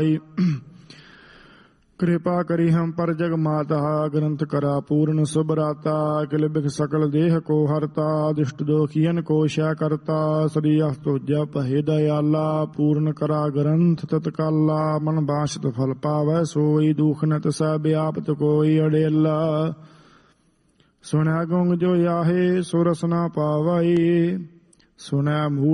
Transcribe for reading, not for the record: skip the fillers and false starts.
कृपा करी हम पर जग माता ग्रंथ करा पूर्ण सुभराता किल बिख सकल देह को हरता दुष्ट दोखियन को शय करता श्री अस्तुजा पहे दयाला पूर्ण करा ग्रंथ तत्काला मन बासत फल पावै सोई दुख न तसै व्यापत कोई अड़ेला सुनै गुंग जो याहे सुरस न पावई सुनै मूल